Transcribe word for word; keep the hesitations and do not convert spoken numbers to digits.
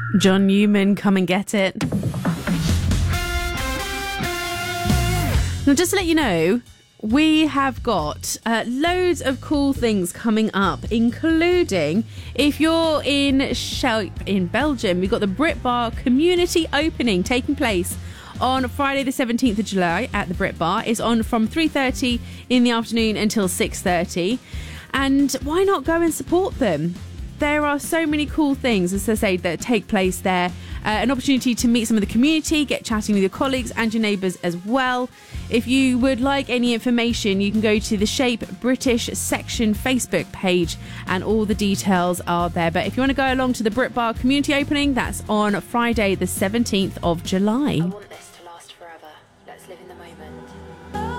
John Newman, Come and Get It. Now, just to let you know, we have got uh, loads of cool things coming up, including if you're in Shell in Belgium, we've got the Brit Bar community opening taking place on Friday the seventeenth of July at the Brit Bar. It's on from three thirty in the afternoon until six thirty. And why not go and support them? There are so many cool things, as I say, that take place there. Uh, an opportunity to meet some of the community, get chatting with your colleagues and your neighbours as well. If you would like any information, you can go to the Shape British Section Facebook page and all the details are there. But if you want to go along to the Brit Bar community opening, that's on Friday the seventeenth of July.